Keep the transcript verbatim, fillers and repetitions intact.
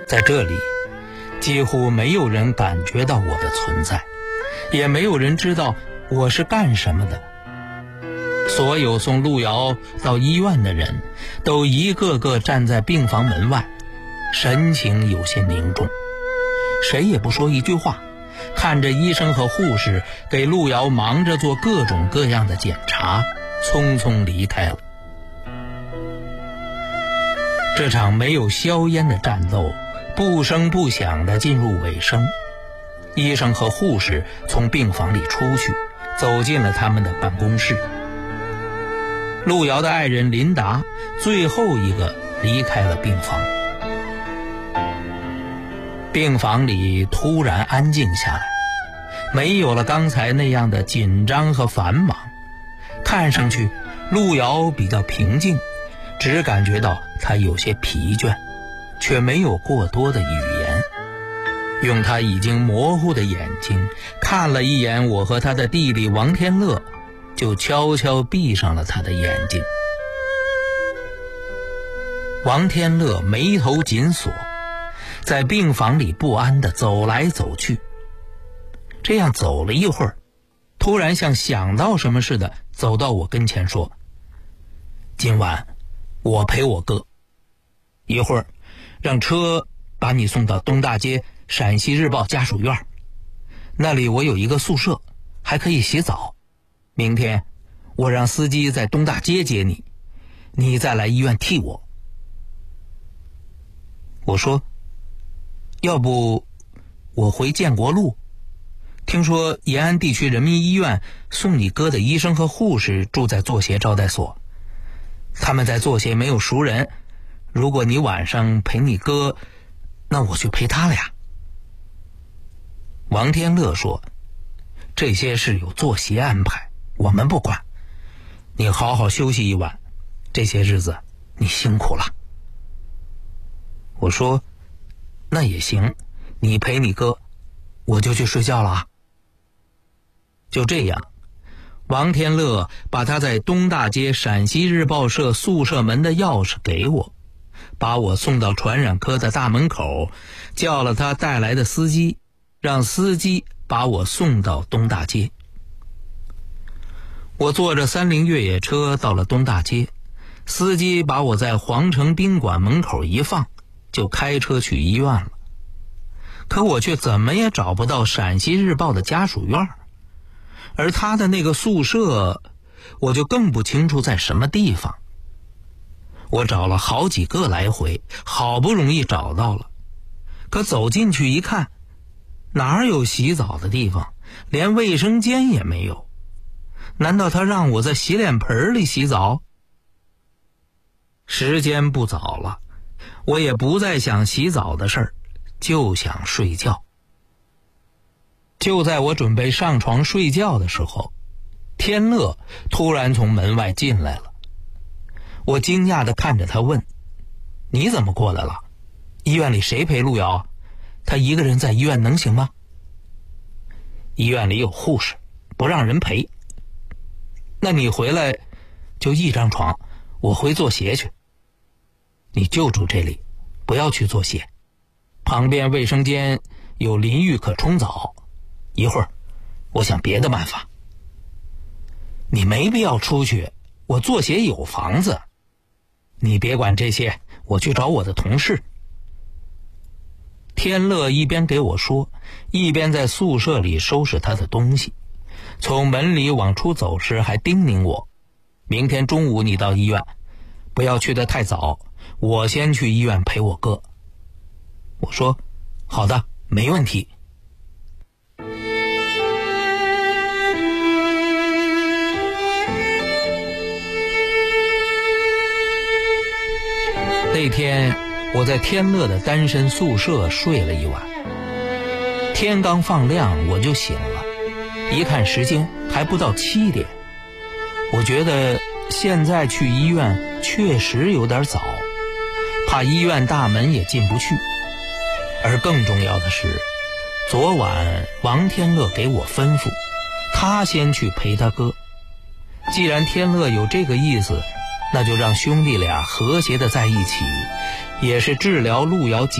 在这里，几乎没有人感觉到我的存在，也没有人知道我是干什么的。所有送路遥到医院的人都一个个站在病房门外，神情有些凝重，谁也不说一句话，看着医生和护士给路遥忙着做各种各样的检查，匆匆离开了。这场没有硝烟的战斗不声不响地进入尾声，医生和护士从病房里出去，走进了他们的办公室。路遥的爱人琳达最后一个离开了病房。病房里突然安静下来，没有了刚才那样的紧张和繁忙，看上去路遥比较平静，只感觉到他有些疲倦，却没有过多的语言。用他已经模糊的眼睛看了一眼我和他的弟弟王天乐，就悄悄闭上了他的眼睛。王天乐眉头紧锁，在病房里不安地走来走去。这样走了一会儿，突然像想到什么似的走到我跟前说：今晚我陪我哥，一会儿让车把你送到东大街陕西日报家属院，那里我有一个宿舍，还可以洗澡。明天我让司机在东大街接你，你再来医院替我。我说：要不我回建国路，听说延安地区人民医院送你哥的医生和护士住在作协招待所，他们在作协没有熟人，如果你晚上陪你哥，那我去陪他了呀。王天乐说：这些事有作协安排，我们不管，你好好休息一晚，这些日子你辛苦了。我说：那也行，你陪你哥，我就去睡觉了啊。就这样，王天乐把他在东大街陕西日报社宿舍门的钥匙给我，把我送到传染科的大门口，叫了他带来的司机，让司机把我送到东大街。我坐着三菱越野车到了东大街，司机把我在皇城宾馆门口一放，就开车去医院了。可我却怎么也找不到陕西日报的家属院，而他的那个宿舍我就更不清楚在什么地方。我找了好几个来回，好不容易找到了，可走进去一看，哪有洗澡的地方，连卫生间也没有。难道他让我在洗脸盆里洗澡？时间不早了，我也不再想洗澡的事儿，就想睡觉。就在我准备上床睡觉的时候，天乐突然从门外进来了。我惊讶地看着他问：你怎么过来了？医院里谁陪路遥？他一个人在医院能行吗？医院里有护士，不让人陪。那你回来就一张床，我回作协去。你就住这里，不要去作协，旁边卫生间有淋浴可冲澡，一会儿我想别的办法。你没必要出去，我作协有房子。你别管这些，我去找我的同事。天乐一边给我说，一边在宿舍里收拾他的东西，从门里往出走时还叮咛我：明天中午你到医院，不要去得太早，我先去医院陪我哥。我说：好的，没问题。那天我在天乐的单身宿舍睡了一晚，天刚放亮我就醒了，一看时间还不到七点，我觉得现在去医院确实有点早，怕医院大门也进不去。而更重要的是，昨晚王天乐给我吩咐，他先去陪他哥。既然天乐有这个意思，那就让兄弟俩和谐的在一起，也是治疗路遥